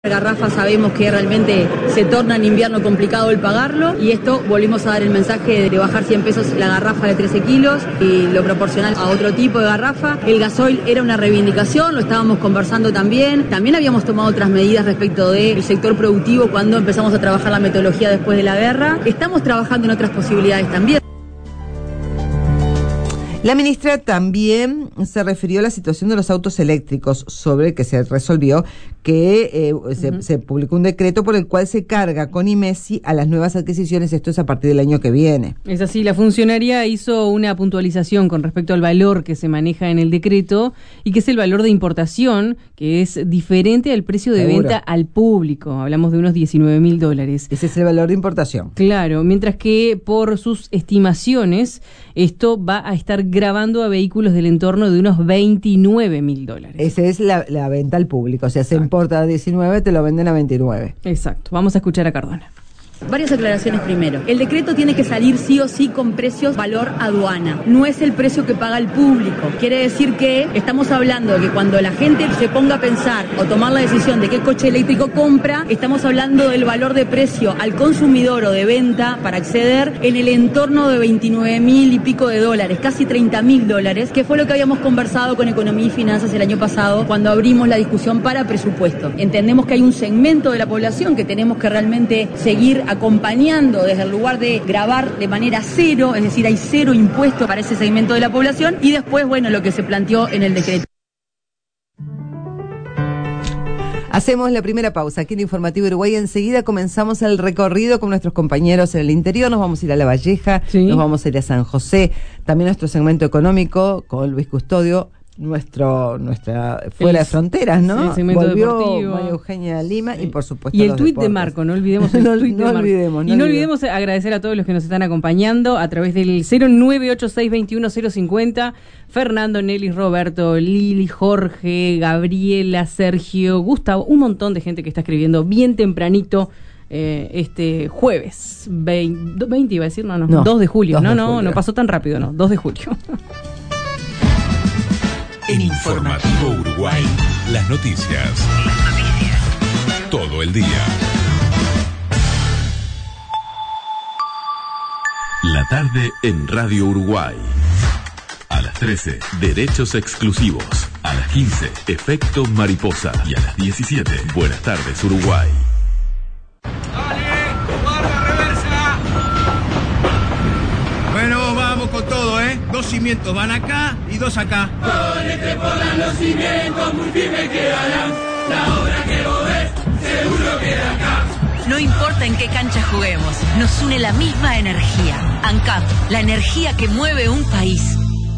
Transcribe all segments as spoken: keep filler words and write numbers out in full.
Garrafa sabemos que realmente se torna en invierno complicado el pagarlo y esto volvimos a dar el mensaje de bajar cien pesos la garrafa de trece kilos y lo proporcional a otro tipo de garrafa. El gasoil era una reivindicación, lo estábamos conversando también. También habíamos tomado otras medidas respecto del sector productivo cuando empezamos a trabajar la metodología después de la guerra. Estamos trabajando en otras posibilidades también. La ministra también se refirió a la situación de los autos eléctricos, sobre el que se resolvió que eh, uh-huh. se, se publicó un decreto por el cual se carga con IMESI a las nuevas adquisiciones. Esto es a partir del año que viene. Es así, la funcionaria hizo una puntualización con respecto al valor que se maneja en el decreto y que es el valor de importación, que es diferente al precio de Seguro. Venta al público. Hablamos de unos diecinueve mil dólares. Ese es el valor de importación. Claro, mientras que por sus estimaciones, esto va a estar grabando a vehículos del entorno de unos veintinueve mil dólares. Esa es la, la venta al público. O sea, se importa a diecinueve, te lo venden a veintinueve. Exacto. Vamos a escuchar a Cardona. Varias aclaraciones primero. El decreto tiene que salir sí o sí con precios valor aduana. No es el precio que paga el público. Quiere decir que estamos hablando de que cuando la gente se ponga a pensar o tomar la decisión de qué coche eléctrico compra, estamos hablando del valor de precio al consumidor o de venta para acceder en el entorno de veintinueve mil y pico de dólares, casi treinta mil dólares, que fue lo que habíamos conversado con Economía y Finanzas el año pasado cuando abrimos la discusión para presupuesto. Entendemos que hay un segmento de la población que tenemos que realmente seguir acompañando desde el lugar de grabar de manera cero, es decir, hay cero impuesto para ese segmento de la población y después, bueno, lo que se planteó en el decreto. Hacemos la primera pausa aquí en Informativo Uruguay. Enseguida comenzamos el recorrido con nuestros compañeros en el interior. Nos vamos a ir a La Valleja, sí. Nos vamos a ir a San José. También nuestro segmento económico con Luis Custodio. Nuestro, nuestra fuera el, de fronteras, ¿no? Sí, volvió deportivo. María Eugenia Lima sí. Y por supuesto y el tuit de Marco, no olvidemos el no, tuit no de Marco. Olvidemos, no y no olvidemos. olvidemos agradecer a todos los que nos están acompañando a través del cero nueve ocho seis dos uno cero cinco cero, Fernando, Nelly, Roberto, Lili, Jorge, Gabriela, Sergio, Gustavo, un montón de gente que está escribiendo bien tempranito. Eh, este jueves veinte, veinte iba a decir, no, no, no dos de julio, dos no, de no, julio. No pasó tan rápido, no, dos de julio. En Informativo Uruguay, las noticias. Las noticias. Todo el día. La tarde en Radio Uruguay. A las trece, derechos exclusivos. A las quince, efecto mariposa. Y a las diecisiete, buenas tardes Uruguay. ¡Dale! ¡Guarda reversa! Bueno, vamos con todo, ¿eh? Dos cimientos van acá y dos acá. Ponete por los cimientos, muy firme quedarán. La obra que vos ves, seguro queda acá. No importa en qué cancha juguemos, nos une la misma energía. ANCAP, la energía que mueve un país.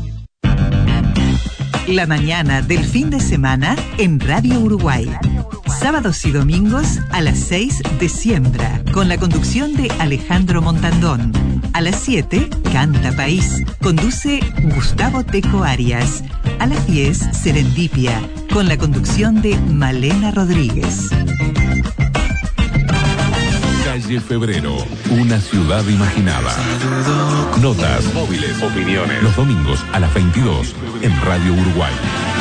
La mañana del fin de semana en Radio Uruguay. Sábados y domingos a las seis de Siembra, con la conducción de Alejandro Montandón. A las siete, Canta País. Conduce Gustavo Teco Arias. A las diez, Serendipia, con la conducción de Malena Rodríguez. Calle Febrero, una ciudad imaginada. Notas, móviles, opiniones. Los domingos a las veintidós en Radio Uruguay.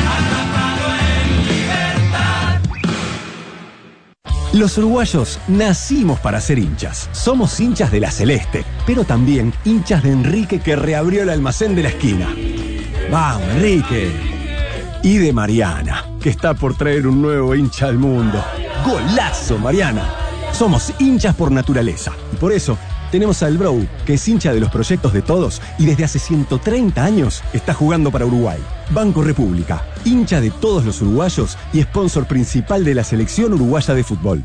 Los uruguayos nacimos para ser hinchas. Somos hinchas de la Celeste, pero también hinchas de Enrique, que reabrió el almacén de la esquina. ¡Vamos, Enrique! Y de Mariana, que está por traer un nuevo hincha al mundo. ¡Golazo, Mariana! Somos hinchas por naturaleza y por eso tenemos al Brou, que es hincha de los proyectos de todos y desde hace ciento treinta años está jugando para Uruguay. Banco República, hincha de todos los uruguayos y sponsor principal de la selección uruguaya de fútbol.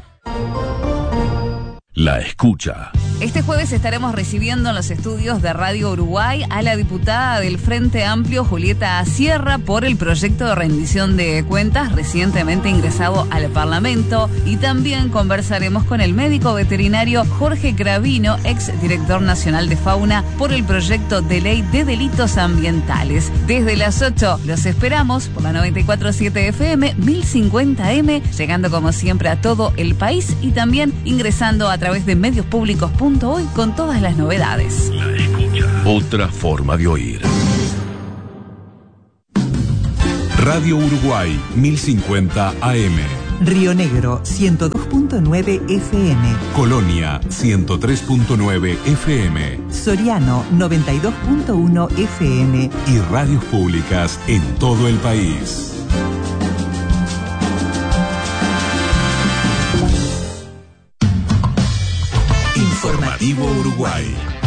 La escucha. Este jueves estaremos recibiendo en los estudios de Radio Uruguay a la diputada del Frente Amplio, Julieta Sierra, por el proyecto de rendición de cuentas recientemente ingresado al Parlamento. Y también conversaremos con el médico veterinario Jorge Cravino, ex director nacional de Fauna, por el proyecto de ley de delitos ambientales. Desde las ocho los esperamos por la noventa y cuatro punto siete F M, mil cincuenta M, llegando como siempre a todo el país y también ingresando a través de medios públicos punto hoy con todas las novedades. La escucha. Otra forma de oír. Radio Uruguay, mil cincuenta A M. Río Negro ciento dos punto nueve F M. Colonia ciento tres punto nueve F M. Soriano noventa y dos punto uno F M. Y radios públicas en todo el país. Informativo Uruguay.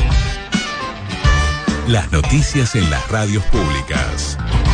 Las noticias en las radios públicas.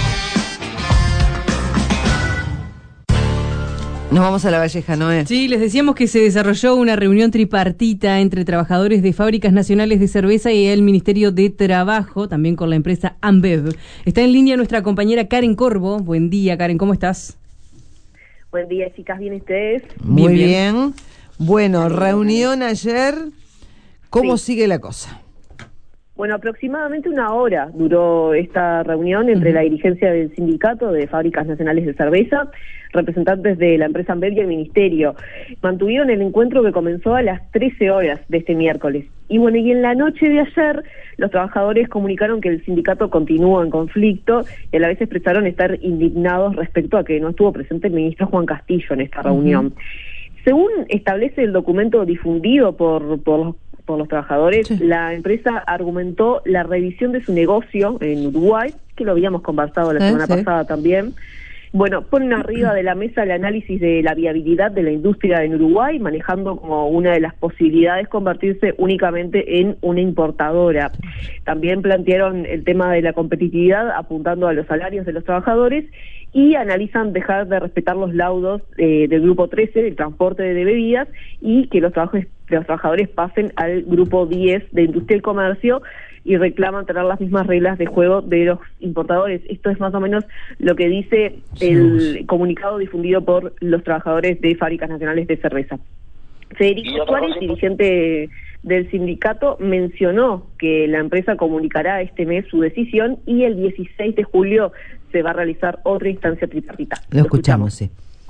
Nos vamos a La Valleja, Noé. Sí, les decíamos que se desarrolló una reunión tripartita entre trabajadores de Fábricas Nacionales de Cerveza y el Ministerio de Trabajo, también con la empresa Ambev. Está en línea nuestra compañera Karen Corvo. Buen día, Karen, ¿cómo estás? Buen día, chicas, ¿bien ustedes? Muy bien. bien. Bueno, reunión ayer. ¿Cómo sí. sigue la cosa? Bueno, aproximadamente una hora duró esta reunión entre uh-huh. la dirigencia del sindicato de Fábricas Nacionales de Cerveza, representantes de la empresa Ambev y el Ministerio. Mantuvieron el encuentro que comenzó a las trece horas de este miércoles. Y bueno, y en la noche de ayer, los trabajadores comunicaron que el sindicato continúa en conflicto y a la vez expresaron estar indignados respecto a que no estuvo presente el ministro Juan Castillo en esta reunión. Uh-huh. Según establece el documento difundido por, por los por los trabajadores, sí. la empresa argumentó la revisión de su negocio en Uruguay, que lo habíamos conversado la semana ¿Eh? sí. pasada también. Bueno, ponen arriba de la mesa el análisis de la viabilidad de la industria en Uruguay, manejando como una de las posibilidades convertirse únicamente en una importadora. También plantearon el tema de la competitividad, apuntando a los salarios de los trabajadores, y analizan dejar de respetar los laudos eh, del Grupo trece, del transporte de bebidas, y que los, trabajos, los trabajadores pasen al Grupo diez de Industria y Comercio, y reclaman tener las mismas reglas de juego de los importadores. Esto es más o menos lo que dice el comunicado difundido por los trabajadores de Fábricas Nacionales de Cerveza. Federico Suárez, dirigente del sindicato, mencionó que la empresa comunicará este mes su decisión y el dieciséis de julio se va a realizar otra instancia tripartita. Lo, Lo escuchamos, sí.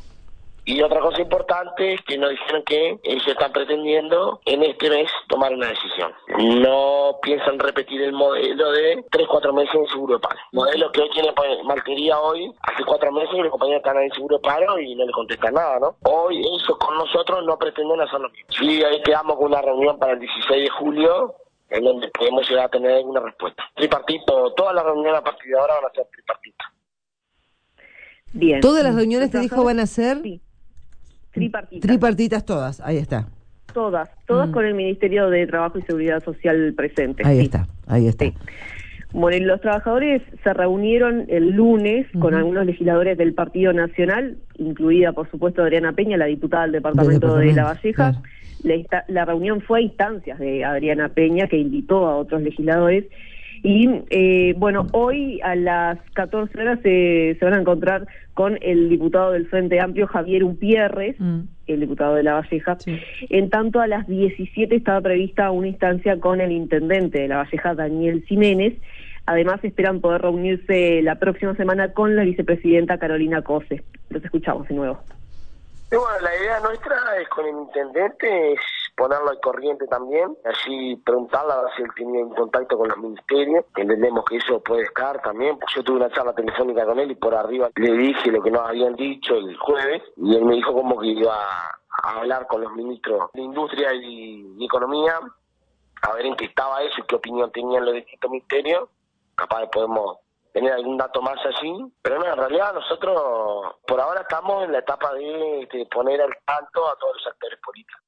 Y otra cosa importante es que nos dijeron que ellos están pretendiendo en este mes tomar una decisión. No piensan repetir el modelo de tres, cuatro meses en seguro de paro. Modelo que hoy tiene Maltería hoy, hace cuatro meses que los compañeros están en seguro de paro y no le contestan nada, ¿no? Hoy ellos con nosotros no pretenden hacer lo mismo. Sí, ahí quedamos con una reunión para el dieciséis de julio, en donde podemos llegar a tener una respuesta. Tripartito, todas las reuniones a partir de ahora van a ser tripartitas. Bien. ¿Todas las reuniones te dijo van a ser? Sí. Tripartitas. Tripartitas todas, ahí está. Todas, todas mm. con el Ministerio de Trabajo y Seguridad Social presente. Ahí sí. está, ahí está. Sí. Bueno, y los trabajadores se reunieron el lunes uh-huh. con algunos legisladores del Partido Nacional, incluida por supuesto Adriana Peña, la diputada del departamento, del departamento de La Valleja. Claro. La, insta- la reunión fue a instancias de Adriana Peña, que invitó a otros legisladores. Y eh, bueno, hoy a las catorce horas se, se van a encontrar con el diputado del Frente Amplio, Javier Umpierres, mm. el diputado de La Valleja. Sí. En tanto, a las diecisiete estaba prevista una instancia con el intendente de La Valleja, Daniel Ximénez. Además, esperan poder reunirse la próxima semana con la vicepresidenta Carolina Cose. Los escuchamos de nuevo. Y bueno, la idea nuestra es con el intendente es ponerlo al corriente también, así preguntarle a ver si él tenía un contacto con los ministerios, entendemos que eso puede estar también. Yo tuve una charla telefónica con él y por arriba le dije lo que nos habían dicho el jueves y él me dijo como que iba a hablar con los ministros de Industria y, y Economía a ver en qué estaba eso y qué opinión tenían los distintos ministerios. Capaz de podemos tener algún dato más así, pero no, en realidad nosotros por ahora estamos en la etapa de, de poner al tanto a todos los actores políticos.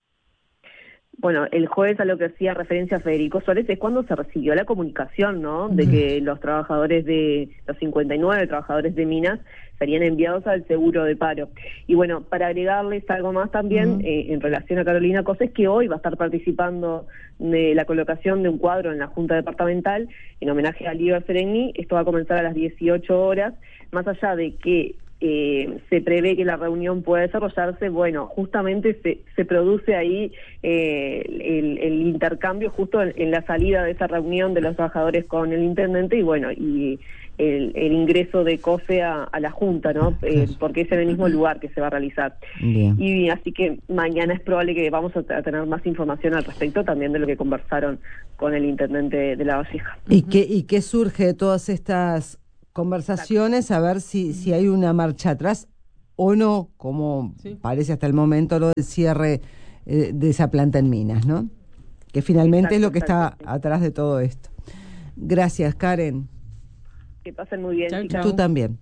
Bueno, el jueves a lo que hacía referencia Federico Suárez es cuando se recibió la comunicación, ¿no?, de que los trabajadores de, los cincuenta y nueve trabajadores de Minas serían enviados al seguro de paro. Y bueno, para agregarles algo más también, uh-huh. eh, en relación a Carolina Cose, es que hoy va a estar participando de la colocación de un cuadro en la Junta Departamental en homenaje a Líber Sereni. Esto va a comenzar a las dieciocho horas, más allá de que Eh, se prevé que la reunión pueda desarrollarse, bueno, justamente se, se produce ahí eh, el, el intercambio justo en, en la salida de esa reunión de los trabajadores con el intendente y bueno, y el, el ingreso de COFE a, a la Junta, ¿no? Eh, porque es en el mismo lugar que se va a realizar. Bien. Y así que mañana es probable que vamos a, a tener más información al respecto también de lo que conversaron con el intendente de La Valleja. ¿Y qué, y qué surge de todas estas conversaciones, a ver si, si hay una marcha atrás o no, como sí. parece hasta el momento lo del cierre eh, de esa planta en Minas, ¿no? Que finalmente exacto, es lo que está exacto. atrás de todo esto. Gracias, Karen. Que pasen muy bien. Chau, chau. Tú también.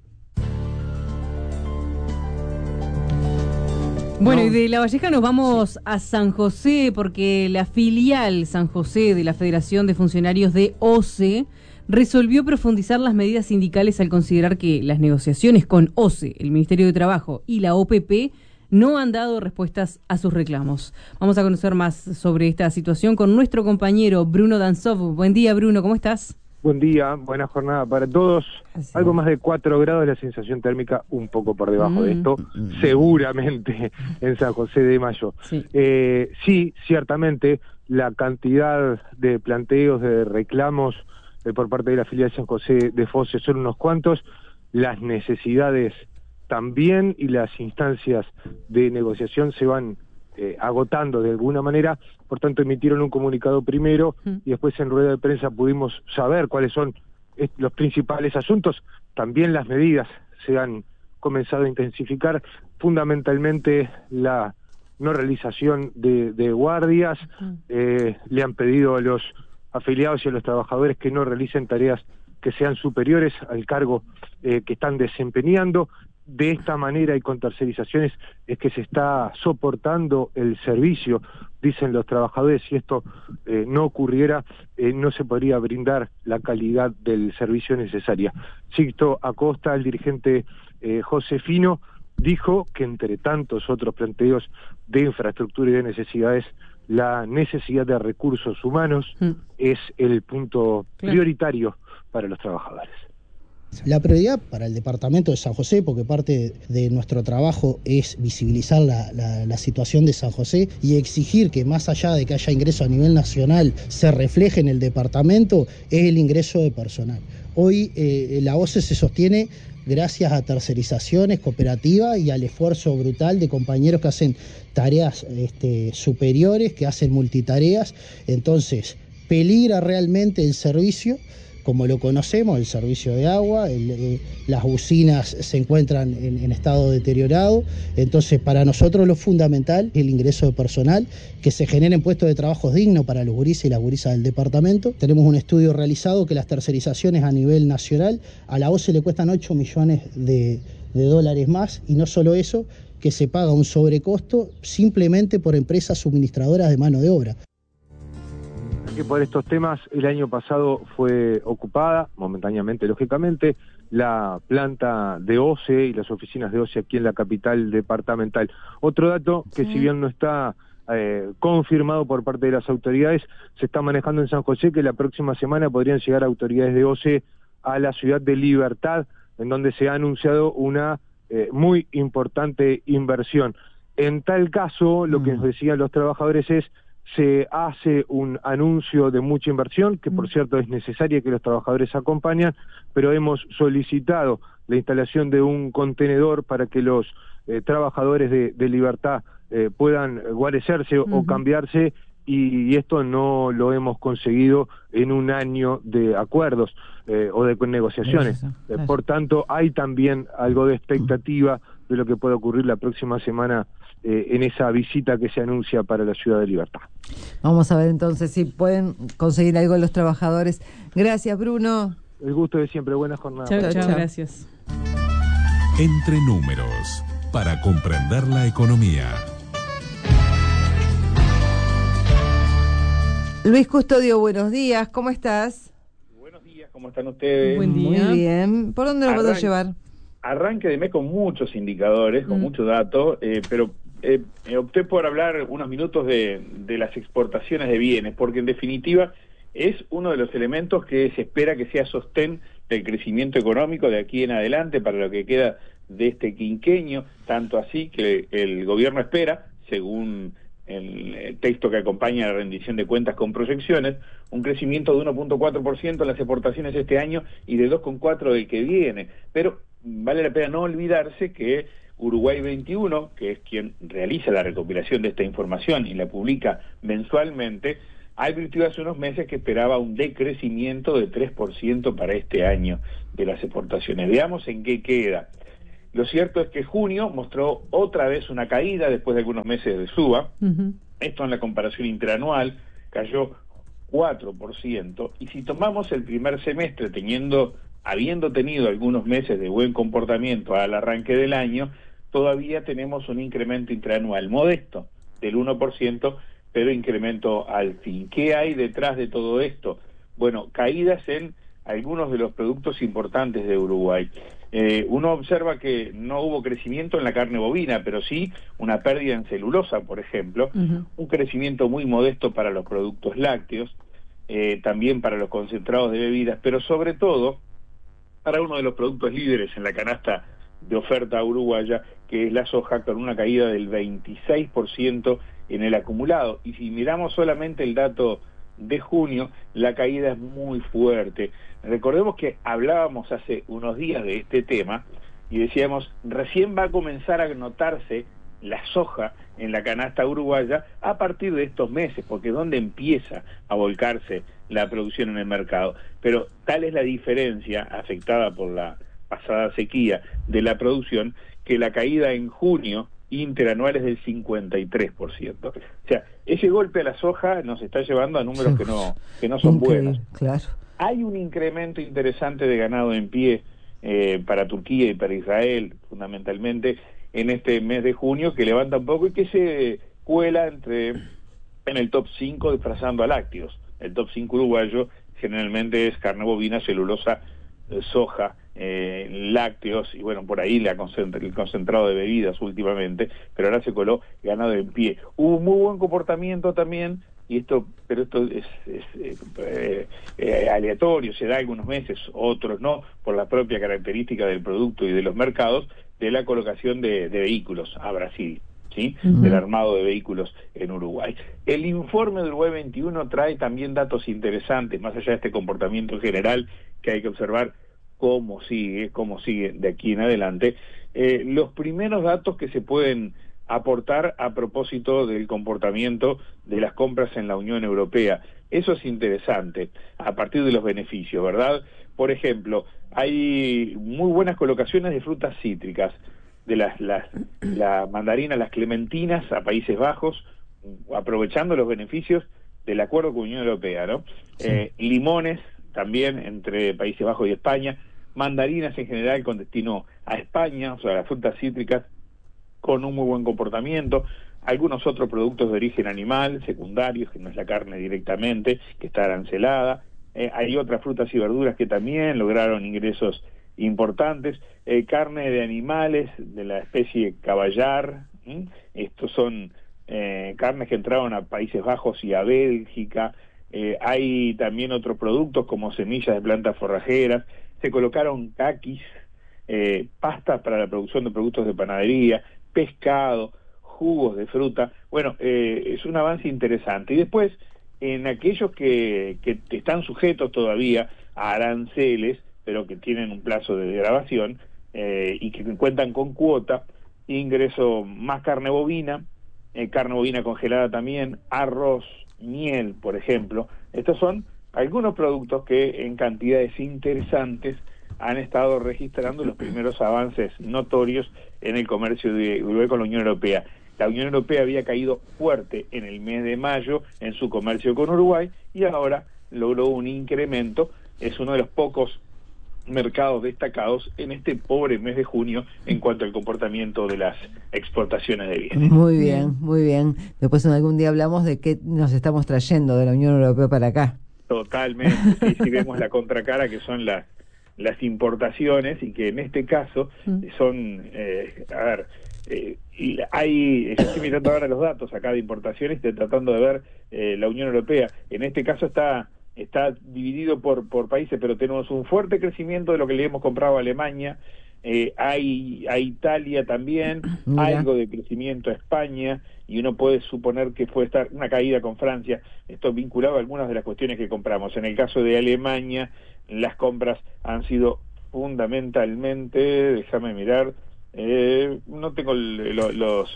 Bueno, no. y de La Valleja nos vamos sí. a San José, porque la filial San José de la Federación de Funcionarios de O C E resolvió profundizar las medidas sindicales al considerar que las negociaciones con O C E, el Ministerio de Trabajo y la O P P no han dado respuestas a sus reclamos. Vamos a conocer más sobre esta situación con nuestro compañero Bruno Danzov. Buen día, Bruno, ¿cómo estás? Buen día, buena jornada para todos. Así. Algo más de cuatro grados la sensación térmica, un poco por debajo mm. de esto, mm. seguramente en San José de Mayo. Sí. Eh, sí, ciertamente, la cantidad de planteos, de reclamos eh, por parte de la filial San José de Foce son unos cuantos, las necesidades también y las instancias de negociación se van eh, agotando de alguna manera, por tanto emitieron un comunicado primero mm. y después en rueda de prensa pudimos saber cuáles son eh, los principales asuntos, también las medidas se han comenzado a intensificar, fundamentalmente la no realización de, de guardias, mm. eh, le han pedido a los afiliados y a los trabajadores que no realicen tareas que sean superiores al cargo eh, que están desempeñando. De esta manera y con tercerizaciones es que se está soportando el servicio, dicen los trabajadores. Si esto eh, no ocurriera, eh, no se podría brindar la calidad del servicio necesaria. Sixto Acosta, el dirigente eh, josefino, dijo que entre tantos otros planteos de infraestructura y de necesidades, la necesidad de recursos humanos mm. es el punto claro. prioritario para los trabajadores. La prioridad para el departamento de San José, porque parte de nuestro trabajo es visibilizar la, la, la situación de San José y exigir que más allá de que haya ingreso a nivel nacional se refleje en el departamento, es el ingreso de personal. Hoy eh, la O C E se sostiene gracias a tercerizaciones cooperativas y al esfuerzo brutal de compañeros que hacen tareas este, superiores, que hacen multitareas. Entonces, peligra realmente el servicio como lo conocemos, el servicio de agua, el, eh, las usinas se encuentran en, en estado deteriorado. Entonces, para nosotros lo fundamental es el ingreso de personal, que se generen puestos de trabajo dignos para los gurises y las gurisas del departamento. Tenemos un estudio realizado que las tercerizaciones a nivel nacional a la O C E le cuestan ocho millones de, de dólares más, y no solo eso, que se paga un sobrecosto simplemente por empresas suministradoras de mano de obra. Que por estos temas el año pasado fue ocupada, momentáneamente lógicamente, la planta de O C E y las oficinas de O C E aquí en la capital departamental. Otro dato que sí. si bien no está eh, confirmado por parte de las autoridades, se está manejando en San José que la próxima semana podrían llegar autoridades de O C E a la ciudad de Libertad, en donde se ha anunciado una eh, muy importante inversión. En tal caso, lo mm. que nos decían los trabajadores es se hace un anuncio de mucha inversión, que por cierto es necesaria que los trabajadores acompañan, pero hemos solicitado la instalación de un contenedor para que los eh, trabajadores de, de Libertad eh, puedan guarecerse uh-huh. o cambiarse, y, y esto no lo hemos conseguido en un año de acuerdos eh, o de negociaciones. Eso, eso. Eh, por tanto, hay también algo de expectativa de lo que puede ocurrir la próxima semana Eh, en esa visita que se anuncia para la ciudad de Libertad. Vamos a ver entonces si pueden conseguir algo los trabajadores. Gracias, Bruno. El gusto de siempre. Buena jornada. Chao, chao, gracias. Entre números, para comprender la economía. Luis Custodio, buenos días. ¿Cómo estás? Buenos días, ¿cómo están ustedes? Buen día. Muy bien. ¿Por dónde lo podés llevar? Arranque de mes con muchos indicadores, con mm. muchos datos, eh, pero eh, opté por hablar unos minutos de, de las exportaciones de bienes, porque en definitiva es uno de los elementos que se espera que sea sostén del crecimiento económico de aquí en adelante para lo que queda de este quinquenio, tanto así que el gobierno espera, según el texto que acompaña la rendición de cuentas con proyecciones, un crecimiento de uno punto cuatro por ciento en las exportaciones este año y de dos coma cuatro por ciento del que viene, pero vale la pena no olvidarse que Uruguay veintiuno, que es quien realiza la recopilación de esta información y la publica mensualmente, advirtió hace unos meses que esperaba un decrecimiento de tres por ciento para este año de las exportaciones. Veamos en qué queda. Lo cierto es que junio mostró otra vez una caída después de algunos meses de suba. Uh-huh. Esto en la comparación interanual cayó cuatro por ciento, y si tomamos el primer semestre teniendo, habiendo tenido algunos meses de buen comportamiento al arranque del año, todavía tenemos un incremento interanual modesto del uno por ciento, pero incremento al fin. ¿Qué hay detrás de todo esto? Bueno, caídas en algunos de los productos importantes de Uruguay. Eh, uno observa que no hubo crecimiento en la carne bovina, pero sí una pérdida en celulosa, por ejemplo, uh-huh. un crecimiento muy modesto para los productos lácteos, eh, también para los concentrados de bebidas, pero sobre todo para uno de los productos líderes en la canasta de oferta uruguaya, que es la soja, con una caída del veintiséis por ciento en el acumulado. Y si miramos solamente el dato de junio, la caída es muy fuerte. Recordemos que hablábamos hace unos días de este tema y decíamos, recién va a comenzar a notarse la soja en la canasta uruguaya a partir de estos meses, porque es donde empieza a volcarse la producción en el mercado. Pero tal es la diferencia afectada por la pasada sequía de la producción, que la caída en junio interanual es del cincuenta y tres por ciento. O sea, ese golpe a la soja nos está llevando a números que no que no son buenos. Claro. Hay un incremento interesante de ganado en pie eh, para Turquía y para Israel, fundamentalmente, en este mes de junio, que levanta un poco y que se cuela entre en el top cinco disfrazando a lácteos. El top cinco uruguayo generalmente es carne bovina, celulosa, eh, soja, Eh, lácteos, y bueno, por ahí la concentra, el concentrado de bebidas últimamente, pero ahora se coló ganado en pie. Hubo muy buen comportamiento también, y esto, pero esto es, es eh, eh, aleatorio, se da algunos meses, otros no, por la propia característica del producto y de los mercados, de la colocación de, de vehículos a Brasil, ¿sí? Uh-huh. Del armado de vehículos en Uruguay. El informe de Uruguay veintiuno trae también datos interesantes, más allá de este comportamiento general que hay que observar cómo sigue, cómo sigue de aquí en adelante. Eh, los primeros datos que se pueden aportar a propósito del comportamiento de las compras en la Unión Europea. Eso es interesante, a partir de los beneficios, ¿verdad? Por ejemplo, hay muy buenas colocaciones de frutas cítricas, de las, las la mandarina, las clementinas a Países Bajos, aprovechando los beneficios del acuerdo con la Unión Europea, ¿no? Sí. Eh, limones también entre Países Bajos y España, mandarinas en general con destino a España, o sea, las frutas cítricas con un muy buen comportamiento, algunos otros productos de origen animal, secundarios, que no es la carne directamente, que está arancelada, eh, hay otras frutas y verduras que también lograron ingresos importantes, eh, carne de animales de la especie caballar, ¿m? Estos son eh, carnes que entraron a Países Bajos y a Bélgica. Eh, hay también otros productos como semillas de plantas forrajeras, se colocaron caquis, eh, pastas para la producción de productos de panadería, pescado, jugos de fruta. Bueno, eh, es un avance interesante. Y después, en aquellos que, que están sujetos todavía a aranceles, pero que tienen un plazo de grabación eh, y que cuentan con cuota, ingreso más carne bovina, eh, carne bovina congelada también, arroz, miel, por ejemplo. Estos son algunos productos que en cantidades interesantes han estado registrando los primeros avances notorios en el comercio de Uruguay con la Unión Europea. La Unión Europea había caído fuerte en el mes de mayo en su comercio con Uruguay y ahora logró un incremento. Es uno de los pocos mercados destacados en este pobre mes de junio en cuanto al comportamiento de las exportaciones de bienes. Muy bien, muy bien. Después en algún día hablamos de qué nos estamos trayendo de la Unión Europea para acá. Totalmente, sí, sí, vemos la contracara que son las las importaciones y que en este caso son, eh, a ver, eh, y hay, yo estoy mirando ahora los datos acá de importaciones, estoy tratando de ver eh, la Unión Europea, en este caso está está dividido por por países, pero tenemos un fuerte crecimiento de lo que le hemos comprado a Alemania, eh, hay a Italia también, Mira. algo de crecimiento a España, y uno puede suponer que puede estar una caída con Francia, esto vinculado a algunas de las cuestiones que compramos. En el caso de Alemania, las compras han sido fundamentalmente, déjame mirar, eh, no tengo los, los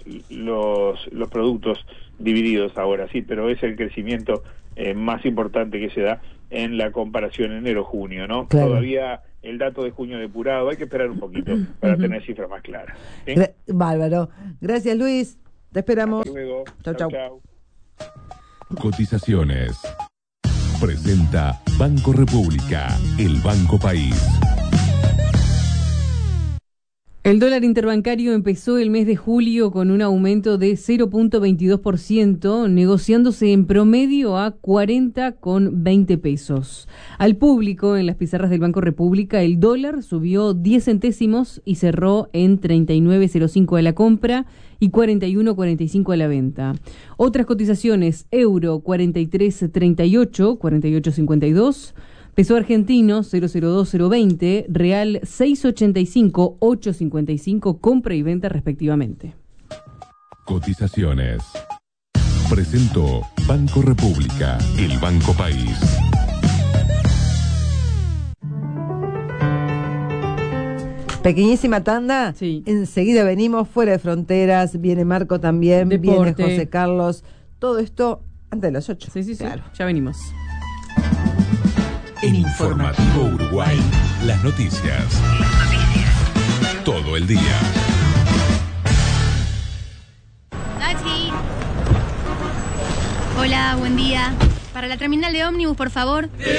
los los productos divididos ahora, sí, pero es el crecimiento eh, más importante que se da en la comparación enero-junio, ¿no? Claro. Todavía el dato de junio depurado, hay que esperar un poquito para tener cifras más claras. ¿sí? Gra- Bárbaro. Gracias, Luis. Te esperamos. Hasta luego. Chau, chau. chau. Cotizaciones. Presenta Banco República, el Banco País. El dólar interbancario empezó el mes de julio con un aumento de cero punto veintidós por ciento, negociándose en promedio a cuarenta con veinte pesos. Al público, en las pizarras del Banco República, el dólar subió diez centésimos y cerró en treinta y nueve cero cinco a la compra y cuarenta y uno cuarenta y cinco a la venta. Otras cotizaciones: euro cuarenta y tres treinta y ocho, cuarenta y ocho cincuenta y dos. Peso argentino cero cero dos cero veinte, real seis ochenta y cinco ocho cincuenta y cinco, compra y venta respectivamente. Cotizaciones. Presentó Banco República, el Banco País. Pequeñísima tanda. Sí. Enseguida venimos fuera de fronteras. Viene Marco también. Deporte. Viene José Carlos. Todo esto antes de las ocho. Sí, sí, sí. Claro. Ya venimos. En Informativo Uruguay, las noticias. Las noticias. Todo el día. Taxi. Hola, buen día. Para la terminal de ómnibus, por favor.